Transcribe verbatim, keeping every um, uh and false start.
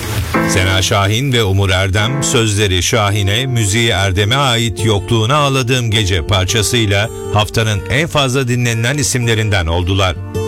Sena Şahin ve Umur Erdem sözleri Şahin'e, müziği Erdem'e ait Yokluğuna Ağladığım Gece parçasıyla haftanın en fazla dinlenilen isimlerinden oldular.